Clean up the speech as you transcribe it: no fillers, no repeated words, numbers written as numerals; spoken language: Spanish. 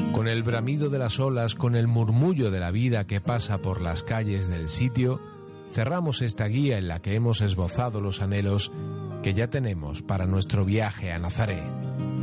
Con el bramido de las olas, con el murmullo de la vida que pasa por las calles del sitio, cerramos esta guía en la que hemos esbozado los anhelos que ya tenemos para nuestro viaje a Nazaret.